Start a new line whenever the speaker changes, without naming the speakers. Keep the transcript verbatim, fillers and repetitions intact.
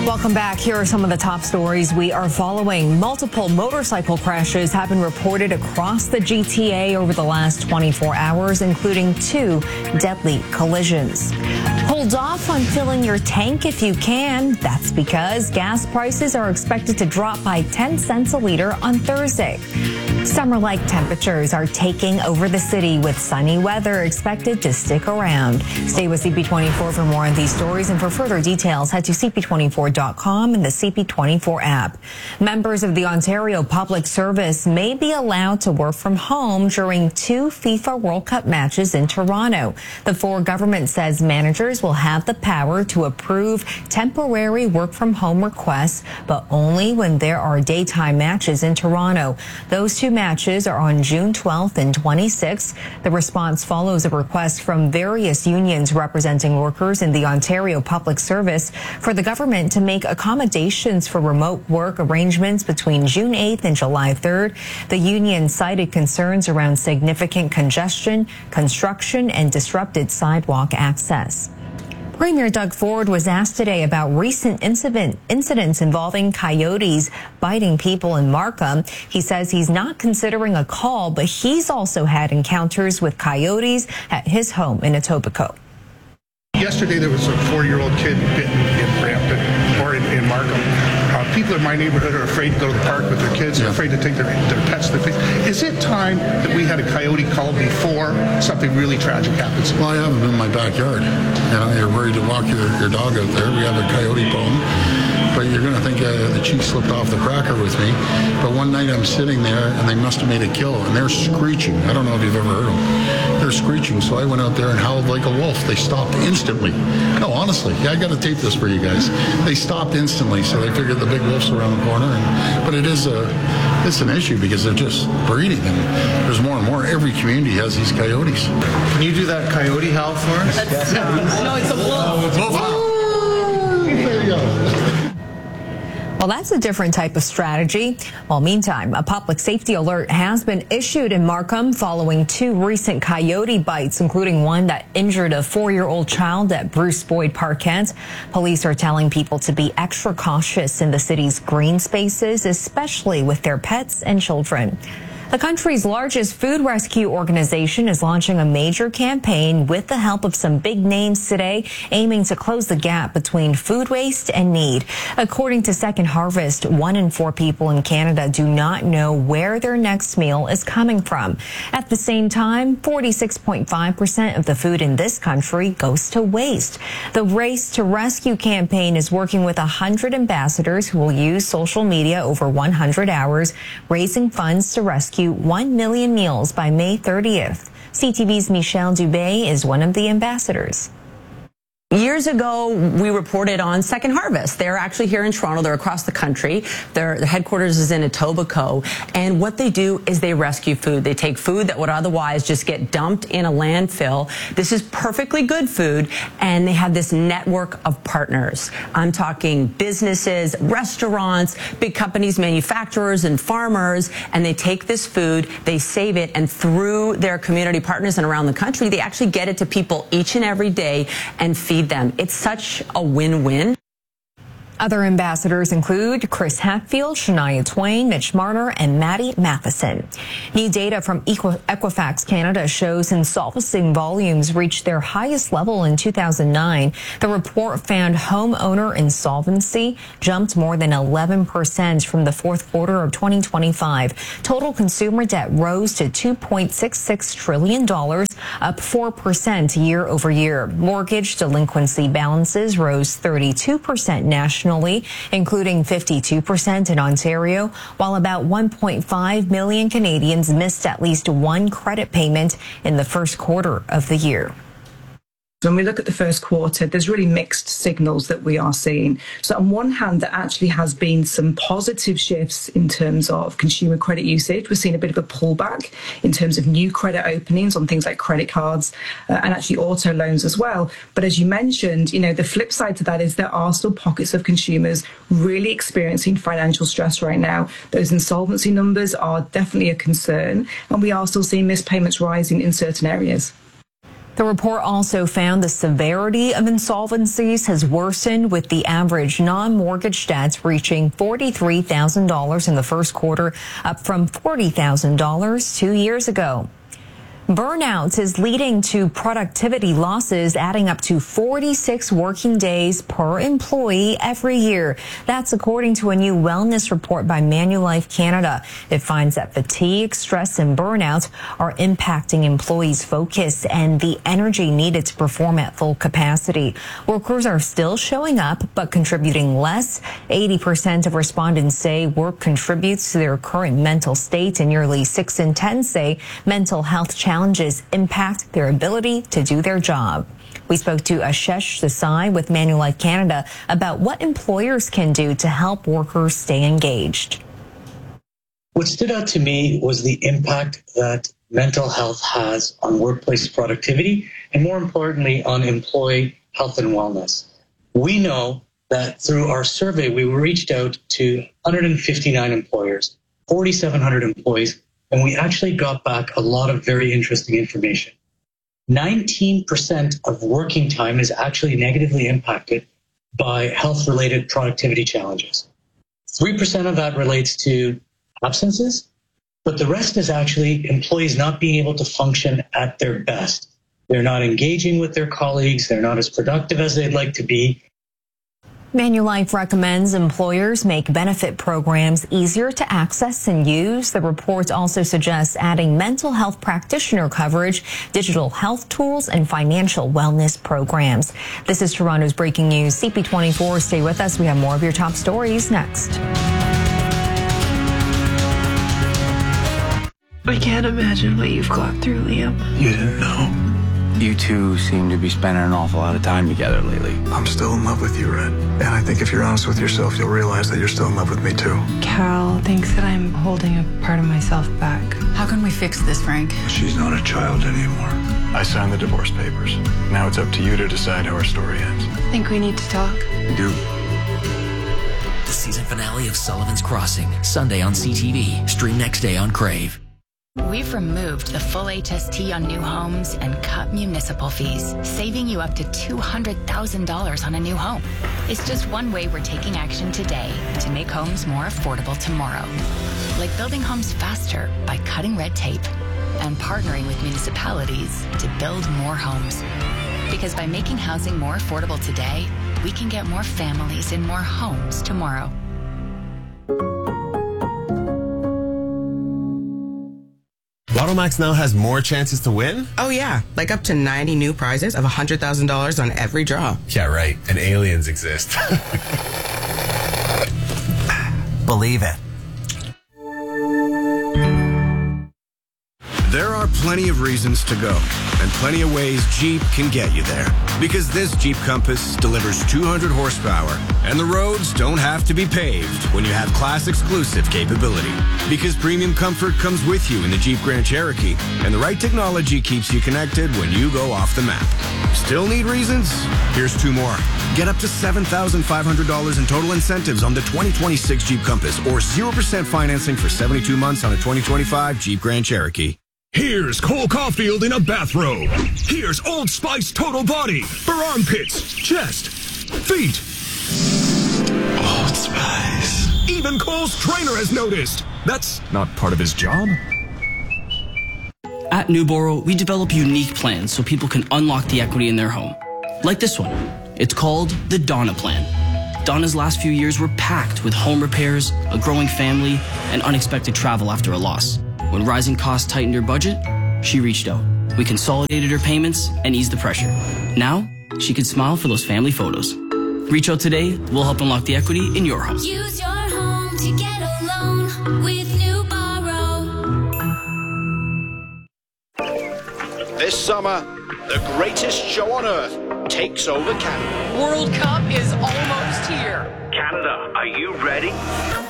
Welcome back. Here are some of the top stories we are following. Multiple motorcycle crashes have been reported across the G T A over the last twenty-four hours, including two deadly collisions. Hold off on filling your tank if you can. That's because gas prices are expected to drop by ten cents a liter on Thursday. Summer-like temperatures are taking over the city with sunny weather expected to stick around. Stay with C P twenty-four for more on these stories, and for further details, head to C P twenty-four dot com and the C P twenty-four app. Members of the Ontario Public Service may be allowed to work from home during two FIFA World Cup matches in Toronto. The Ford government says managers will have the power to approve temporary work from home requests, but only when there are daytime matches in Toronto. Those two matches are on June twelfth and twenty-sixth. The response follows a request from various unions representing workers in the Ontario Public Service for the government to make accommodations for remote work arrangements between June eighth and July third. The union cited concerns around significant congestion, construction, and disrupted sidewalk access. Premier Doug Ford was asked today about recent incident, incidents involving coyotes biting people in Markham. He says he's not considering a call, but he's also had encounters with coyotes at his home in Etobicoke.
Yesterday there was a four-year-old kid bitten in Brampton, or in, in Markham. Uh, people in my neighborhood are afraid to go to the park with their kids. They're afraid to take their, their pets to the place. Is it time that we had a coyote call before something really tragic happens?
Well, I have them in my backyard. You know, you're worried to walk your, your dog out there. We have a coyote problem. But you're going to think uh, the cheese slipped off the cracker with me. But one night I'm sitting there, and they must have made a kill, and they're screeching. I don't know if you've ever heard them. They're screeching, so I went out there and howled like a wolf. They stopped instantly. No, honestly, yeah, I got to tape this for you guys. They stopped instantly, so they figured the big wolf's around the corner. And, but it is a, it's an issue because they're just breeding, and there's more and more. Every community has these coyotes.
Can you do that coyote howl for us?
That's, no, it's a wolf.
Oh, there you go.
Well, that's a different type of strategy. Well, meantime, a public safety alert has been issued in Markham following two recent coyote bites, including one that injured a four-year-old child at Bruce Boyd Parkette. Police are telling people to be extra cautious in the city's green spaces, especially with their pets and children. The country's largest food rescue organization is launching a major campaign with the help of some big names today, aiming to close the gap between food waste and need. According to Second Harvest, one in four people in Canada do not know where their next meal is coming from. At the same time, forty-six point five percent of the food in this country goes to waste. The Race to Rescue campaign is working with one hundred ambassadors who will use social media over one hundred hours, raising funds to rescue one million meals by May thirtieth. C T V's Michelle Dubé is one of the ambassadors.
Years ago, we reported on Second Harvest. They're actually here in Toronto. They're across the country. Their, their headquarters is in Etobicoke. And what they do is they rescue food. They take food that would otherwise just get dumped in a landfill. This is perfectly good food. And they have this network of partners. I'm talking businesses, restaurants, big companies, manufacturers, and farmers. And they take this food, they save it, and through their community partners and around the country, they actually get it to people each and every day and feed them. It's such a win-win.
Other ambassadors include Chris Hatfield, Shania Twain, Mitch Marner, and Maddie Matheson. New data from Equifax Canada shows insolvency volumes reached their highest level in two thousand nine. The report found homeowner insolvency jumped more than eleven percent from the fourth quarter of twenty twenty-five. Total consumer debt rose to two point six six trillion dollars, up four percent year over year. Mortgage delinquency balances rose thirty-two percent nationally, including fifty-two percent in Ontario, while about one point five million Canadians missed at least one credit payment in the first quarter of the year.
When we look at the first quarter, there's really mixed signals that we are seeing. So on one hand, there actually has been some positive shifts in terms of consumer credit usage. We're seeing a bit of a pullback in terms of new credit openings on things like credit cards uh, and actually auto loans as well. But as you mentioned, you know, the flip side to that is there are still pockets of consumers really experiencing financial stress right now. Those insolvency numbers are definitely a concern, and we are still seeing missed payments rising in certain areas.
The report also found the severity of insolvencies has worsened, with the average non-mortgage debts reaching forty-three thousand dollars in the first quarter, up from forty thousand dollars two years ago. Burnout is leading to productivity losses, adding up to forty-six working days per employee every year. That's according to a new wellness report by Manulife Canada. It finds that fatigue, stress, and burnout are impacting employees' focus and the energy needed to perform at full capacity. Workers are still showing up, but contributing less. eighty percent of respondents say work contributes to their current mental state, and nearly six in ten say mental health challenges Challenges impact their ability to do their job. We spoke to Ashesh Desai with Manulife Canada about what employers can do to help workers stay engaged.
What stood out to me was the impact that mental health has on workplace productivity and, more importantly, on employee health and wellness. We know that through our survey, we reached out to one hundred fifty-nine employers, forty-seven hundred employees, and we actually got back a lot of very interesting information. nineteen percent of working time is actually negatively impacted by health-related productivity challenges. three percent of that relates to absences, but the rest is actually employees not being able to function at their best. They're not engaging with their colleagues. They're not as productive as they'd like to be.
Manulife recommends employers make benefit programs easier to access and use. The report also suggests adding mental health practitioner coverage, digital health tools, and financial wellness programs. This is Toronto's breaking news. C P twenty-four, stay with us. We have more of your top stories next.
I can't imagine what you've gone through, Liam.
You didn't know.
You two seem to be spending an awful lot of time together lately.
I'm still in love with you, Red. And I think if you're honest with yourself, you'll realize that you're still in love with me, too.
Carol thinks that I'm holding a part of myself back.
How can we fix this, Frank?
She's not a child anymore. I signed the divorce papers. Now it's up to you to decide how our story ends.
I think we need to talk.
We do.
The season finale of Sullivan's Crossing, Sunday on C T V. Stream next day on Crave.
We've removed the full H S T on new homes and cut municipal fees, saving you up to two hundred thousand dollars on a new home. It's just one way we're taking action today to make homes more affordable tomorrow. Like building homes faster by cutting red tape and partnering with municipalities to build more homes. Because by making housing more affordable today, we can get more families in more homes tomorrow.
Lottomax now has more chances to win?
Oh yeah, like up to ninety new prizes of one hundred thousand dollars on every draw.
Yeah, right. And aliens exist.
Believe it.
There are plenty of reasons to go, and plenty of ways Jeep can get you there. Because this Jeep Compass delivers two hundred horsepower, and the roads don't have to be paved when you have class-exclusive capability. Because premium comfort comes with you in the Jeep Grand Cherokee, and the right technology keeps you connected when you go off the map. Still need reasons? Here's two more. Get up to seven thousand five hundred dollars in total incentives on the twenty twenty-six Jeep Compass, or zero percent financing for seventy-two months on a twenty twenty-five Jeep Grand Cherokee.
Here's Cole Caulfield in a bathrobe. Here's Old Spice Total Body for armpits, chest, feet.
Old Spice.
Even Cole's trainer has noticed. That's not part of his job.
At Newboro, we develop unique plans so people can unlock the equity in their home. Like this one. It's called the Donna Plan. Donna's last few years were packed with home repairs, a growing family, and unexpected travel after a loss. When rising costs tightened her budget, she reached out. We consolidated her payments and eased the pressure. Now, she can smile for those family photos. Reach out today. We'll help unlock the equity in your home.
Use your home to get a loan with Newboro.
This summer, the greatest show on earth takes over Canada.
World Cup is almost here.
Canada, are you ready?